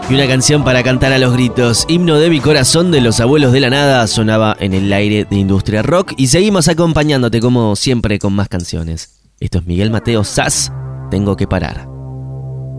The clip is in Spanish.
Y una canción para cantar a los gritos. Himno de mi corazón de los Abuelos de la Nada sonaba en el aire de Industria Rock. Y seguimos acompañándote como siempre con más canciones. Esto es Miguel Mateo Sass, Tengo que parar.